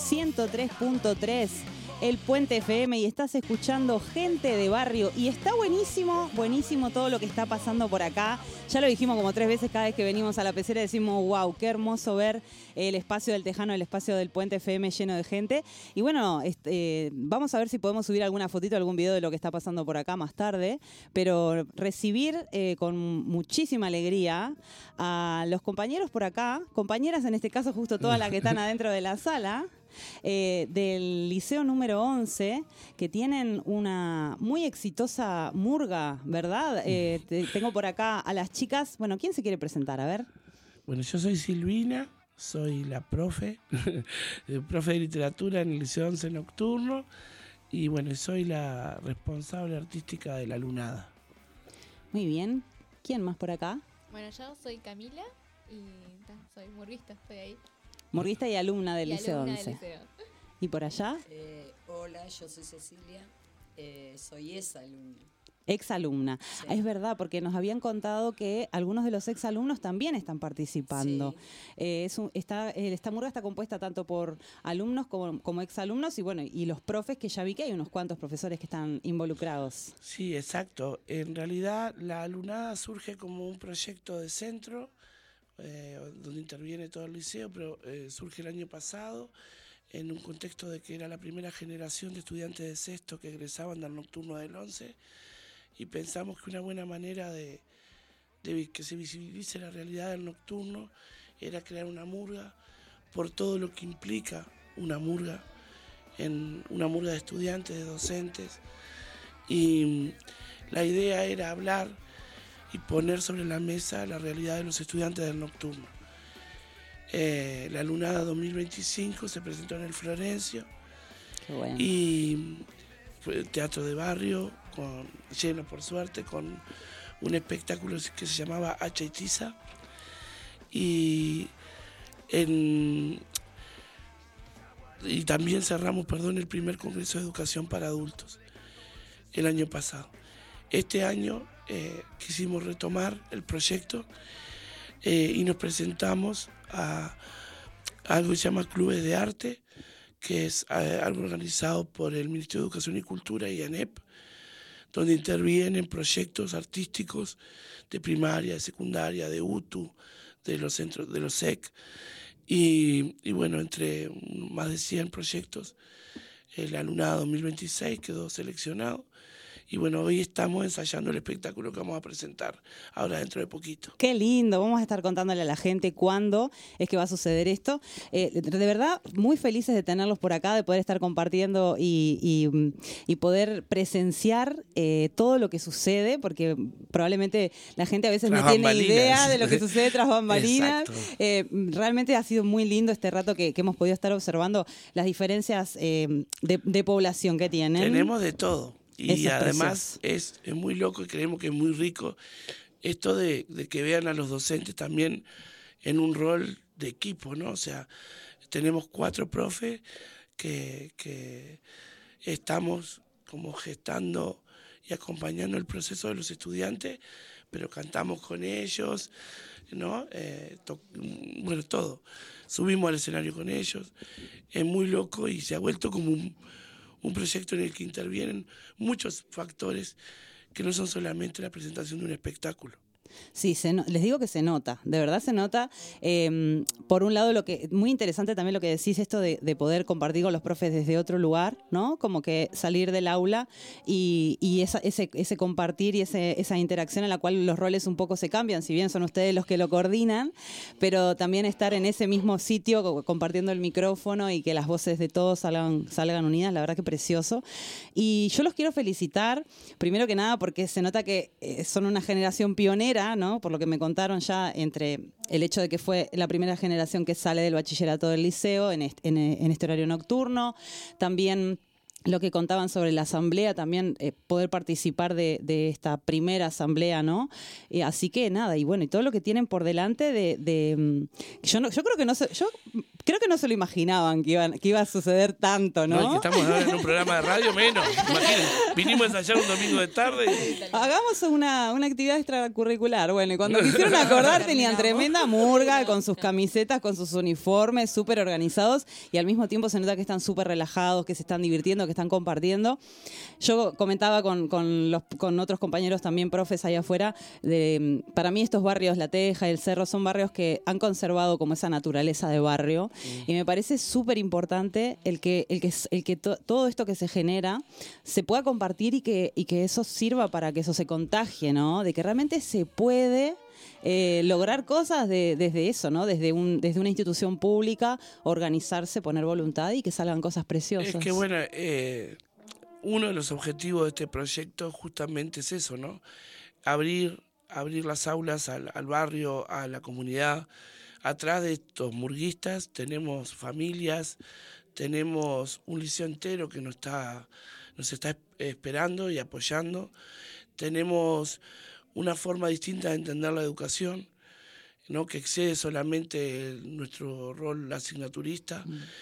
103.3, el Puente FM, y estás escuchando Gente de Barrio. Y está buenísimo, buenísimo todo lo que está pasando por acá. Ya lo dijimos como 3 veces cada vez que venimos a la pecera, decimos, wow, qué hermoso ver el espacio del Tejano, el espacio del Puente FM lleno de gente. Y bueno, vamos a ver si podemos subir alguna fotito, algún video de lo que está pasando por acá más tarde. Pero recibir con muchísima alegría a los compañeros por acá, compañeras en este caso, justo todas las que están adentro de la sala, del Liceo número 11, que tienen una muy exitosa murga, ¿verdad? Tengo por acá a las chicas. Bueno, ¿quién se quiere presentar? A ver. Bueno, yo soy Silvina, soy la profe de literatura en el Liceo 11 Nocturno, y bueno, soy la responsable artística de la Lunada. Muy bien. ¿Quién más por acá? Bueno, yo soy Camila y soy murguista, estoy ahí. Murguista y alumna del Liceo alumna 11. del liceo. ¿Y por allá? Hola, yo soy Cecilia, soy esa alumna. Exalumna. Sí. Es verdad, porque nos habían contado que algunos de los exalumnos también están participando. Sí. Esta murga está compuesta tanto por alumnos como exalumnos, y bueno, y los profes, que ya vi que hay unos cuantos profesores que están involucrados. Sí, exacto. En realidad la Lunada surge como un proyecto de centro, donde interviene todo el liceo, pero surge el año pasado en un contexto de que era la primera generación de estudiantes de sexto que egresaban del nocturno del 11, y pensamos que una buena manera de que se visibilice la realidad del nocturno era crear una murga, por todo lo que implica una murga, en una murga de estudiantes, de docentes, y la idea era hablar y poner sobre la mesa la realidad de los estudiantes del nocturno. La Lunada 2025 se presentó en el Florencio. Qué bueno. Y fue teatro de barrio, lleno por suerte, con un espectáculo que se llamaba Hacha y Tiza. Y también cerramos, el primer Congreso de Educación para Adultos el año pasado. Este año quisimos retomar el proyecto y nos presentamos a algo que se llama Clubes de Arte, que es algo organizado por el Ministerio de Educación y Cultura y ANEP, donde intervienen proyectos artísticos de primaria, de secundaria, de UTU, de los centros, de los SEC, y bueno, entre más de 100 proyectos, el Alumnado 2026 quedó seleccionado. Y bueno, hoy estamos ensayando el espectáculo que vamos a presentar ahora dentro de poquito. Qué lindo, vamos a estar contándole a la gente cuándo es que va a suceder esto. De verdad, muy felices de tenerlos por acá, de poder estar compartiendo y poder presenciar todo lo que sucede, porque probablemente la gente a veces no tiene idea de lo que sucede tras bambalinas. Realmente ha sido muy lindo este rato que hemos podido estar observando las diferencias de población que tienen. Tenemos de todo. Y Eso además es muy loco, y creemos que es muy rico esto de que vean a los docentes también en un rol de equipo, ¿no? O sea, tenemos 4 profes que estamos como gestando y acompañando el proceso de los estudiantes, pero cantamos con ellos, ¿no? Bueno, todo. Subimos al escenario con ellos. Es muy loco y se ha vuelto como un proyecto en el que intervienen muchos factores que no son solamente la presentación de un espectáculo. Sí, les digo que se nota, de verdad se nota. Por un lado, muy interesante también lo que decís, esto de poder compartir con los profes desde otro lugar, ¿no? Como que salir del aula y ese compartir y esa interacción en la cual los roles un poco se cambian, si bien son ustedes los que lo coordinan, pero también estar en ese mismo sitio compartiendo el micrófono y que las voces de todos salgan unidas, la verdad que precioso. Y yo los quiero felicitar, primero que nada, porque se nota que son una generación pionera, ¿no? Por lo que me contaron ya, entre el hecho de que fue la primera generación que sale del bachillerato del liceo en este horario nocturno, también lo que contaban sobre la asamblea, también poder participar de esta primera asamblea, ¿no? Así que nada, y bueno, y todo lo que tienen por delante yo creo que no sé, yo creo que no se lo imaginaban que iba a suceder tanto, ¿no? No, y que estamos ahora en un programa de radio menos. Imagínense, vinimos a ensayar un domingo de tarde y... Hagamos una actividad extracurricular. Bueno, y cuando quisieron acordar tenían tremenda murga con sus camisetas, con sus uniformes, súper organizados, y al mismo tiempo se nota que están súper relajados, que se están divirtiendo, que están compartiendo. Yo comentaba con otros compañeros también, profes allá afuera, para mí estos barrios, La Teja y El Cerro, son barrios que han conservado como esa naturaleza de barrio, y me parece súper importante el que todo esto que se genera se pueda compartir y que eso sirva para que eso se contagie, ¿no? De que realmente se puede lograr cosas desde eso, ¿no? Desde una institución pública, organizarse, poner voluntad y que salgan cosas preciosas. Es que bueno, uno de los objetivos de este proyecto justamente es eso, ¿no? Abrir las aulas al barrio, a la comunidad. Atrás de estos murguistas tenemos familias, tenemos un liceo entero que nos está esperando y apoyando. Tenemos una forma distinta de entender la educación, ¿no? Que excede solamente nuestro rol asignaturista.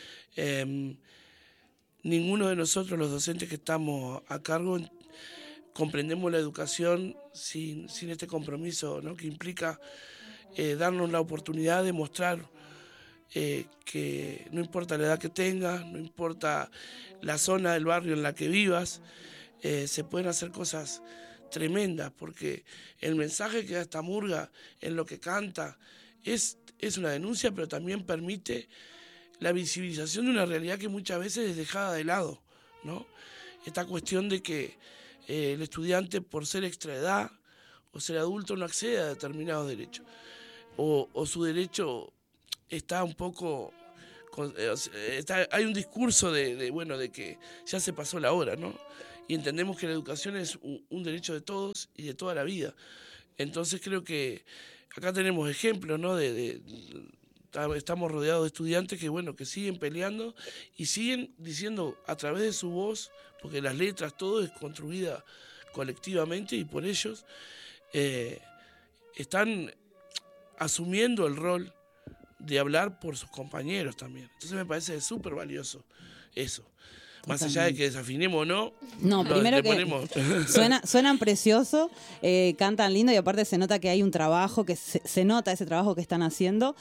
Ninguno de nosotros, los docentes que estamos a cargo, comprendemos la educación sin este compromiso, ¿no? Que implica darnos la oportunidad de mostrar que no importa la edad que tengas, no importa la zona del barrio en la que vivas, se pueden hacer cosas tremendas, porque el mensaje que da esta murga en lo que canta es una denuncia, pero también permite la visibilización de una realidad que muchas veces es dejada de lado, ¿no? Esta cuestión de que el estudiante, por ser extraedad o ser adulto, no accede a determinados derechos, o su derecho está un poco... hay un discurso de que ya se pasó la hora, ¿no? Y entendemos que la educación es un derecho de todos y de toda la vida. Entonces creo que acá tenemos ejemplos, ¿no? Estamos rodeados de estudiantes que siguen peleando y siguen diciendo a través de su voz, porque las letras, todo es construida colectivamente y por ellos, están asumiendo el rol de hablar por sus compañeros también. Entonces me parece súper valioso eso. Más allá de que desafinemos o no. No, primero que suenan precioso, cantan lindo y aparte se nota que hay un trabajo, que se nota ese trabajo que están haciendo.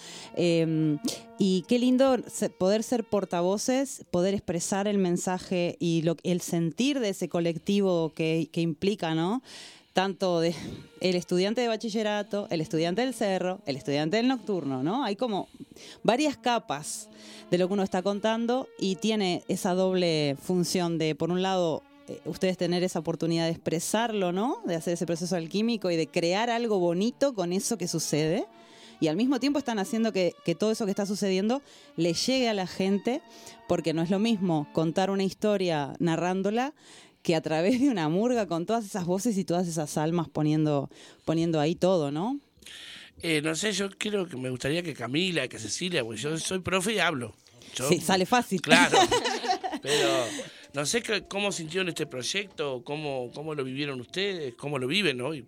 Y qué lindo poder ser portavoces, poder expresar el mensaje y el sentir de ese colectivo que implica, ¿no? Tanto el estudiante de bachillerato, el estudiante del cerro, el estudiante del nocturno, ¿no? Hay como varias capas de lo que uno está contando y tiene esa doble función de, por un lado, ustedes tener esa oportunidad de expresarlo, ¿no? De hacer ese proceso alquímico y de crear algo bonito con eso que sucede. Y al mismo tiempo están haciendo que todo eso que está sucediendo le llegue a la gente, porque no es lo mismo contar una historia narrándola que a través de una murga con todas esas voces y todas esas almas poniendo ahí todo, ¿no? No sé, yo creo que me gustaría que Camila, que Cecilia, porque yo soy profe y hablo. Sí, sale fácil. Claro, pero no sé cómo sintieron este proyecto, cómo lo vivieron ustedes, cómo lo viven hoy.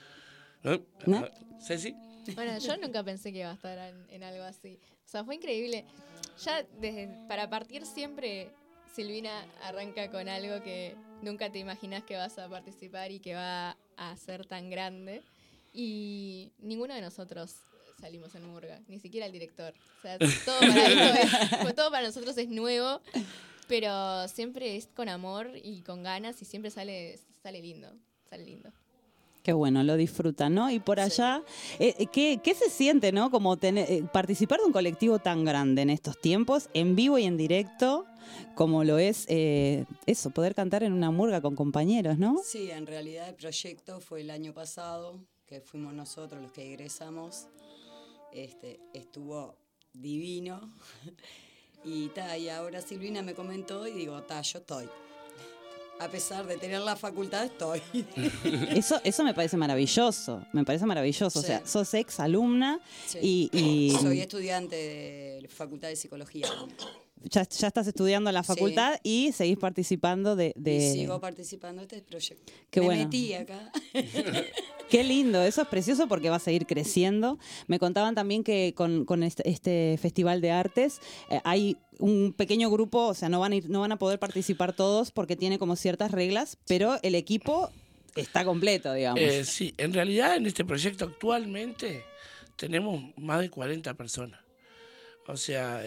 ¿No? ¿Ceci? Bueno, yo nunca pensé que iba a estar en algo así. O sea, fue increíble. Ya para partir siempre Silvina arranca con algo que nunca te imaginas que vas a participar y que va a ser tan grande. Y ninguno de nosotros salimos en murga, ni siquiera el director. O sea, todo para nosotros es nuevo, pero siempre es con amor y con ganas y siempre sale lindo, sale lindo. Qué bueno, lo disfrutan, ¿no? Y por allá, ¿qué se siente, ¿no? Como participar de un colectivo tan grande en estos tiempos, en vivo y en directo, como lo es eso, poder cantar en una murga con compañeros, ¿no? Sí, en realidad el proyecto fue el año pasado, que fuimos nosotros los que egresamos. Estuvo divino. Y ahora Silvina me comentó y digo, yo estoy. A pesar de tener la facultad, estoy. Eso me parece maravilloso. Sí. O sea, sos ex alumna y soy estudiante de la Facultad de Psicología. Ya estás estudiando en la facultad y seguís participando de... Y sigo participando de este proyecto. Qué me bueno. metí acá. Qué lindo, eso es precioso porque va a seguir creciendo. Me contaban también que con este Festival de Artes hay un pequeño grupo, o sea, no van a poder participar todos porque tiene como ciertas reglas, pero el equipo está completo, digamos. Sí, en realidad en este proyecto actualmente tenemos más de 40 personas. O sea,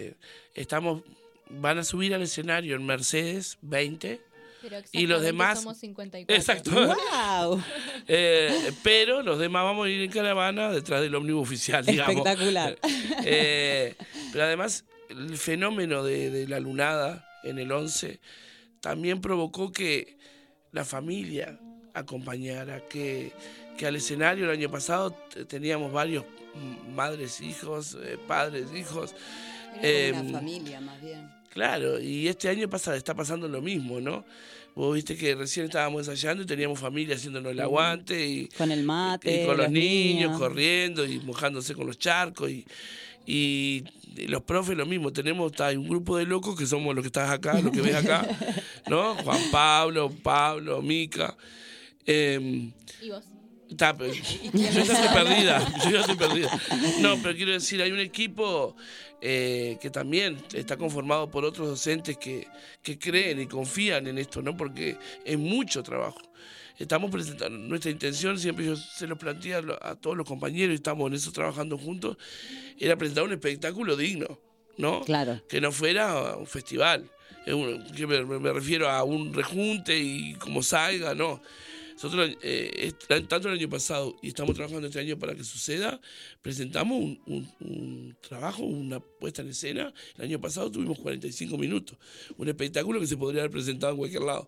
van a subir al escenario en Mercedes 20. Pero y los demás somos 54. Exacto. ¡Wow! Pero los demás vamos a ir en caravana detrás del ómnibus oficial, digamos. Espectacular. Pero además el fenómeno de la lunada en el 11 también provocó que la familia acompañara, que al escenario el año pasado teníamos varios madres, hijos, padres, hijos. Era como una familia más bien. Claro, y este año está pasando lo mismo, ¿no? Vos viste que recién estábamos ensayando y teníamos familia haciéndonos el aguante. Y, con el mate. Y con los niños corriendo y mojándose con los charcos. Y los profes lo mismo. Hay un grupo de locos que somos los que estás acá, los que ves acá, ¿no? Juan Pablo, Mica. ¿Y vos? Yo ya estoy perdida. No, pero quiero decir, hay un equipo que también está conformado por otros docentes que creen y confían en esto, ¿no? Porque es mucho trabajo. Estamos presentando, nuestra intención, siempre yo se lo planteé a todos los compañeros y estamos en eso trabajando juntos, era presentar un espectáculo digno, ¿no? Claro. Que no fuera un festival. Que me refiero a un rejunte y como salga, no. Nosotros, tanto el año pasado y estamos trabajando este año para que suceda, presentamos un trabajo, una puesta en escena. El año pasado tuvimos 45 minutos, un espectáculo que se podría haber presentado en cualquier lado.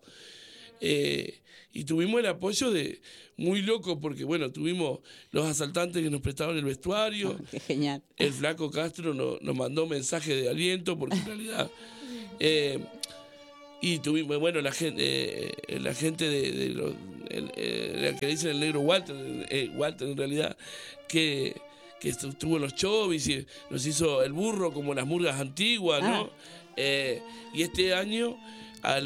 Y tuvimos el apoyo muy loco porque, bueno, tuvimos los asaltantes que nos prestaban el vestuario. Qué genial. El flaco Castro nos mandó mensajes de aliento porque en realidad... y tuvimos, bueno, la gente la que dicen el negro Walter en realidad, que estuvo en los chovis y nos hizo el burro como las murgas antiguas, ¿no? Y este año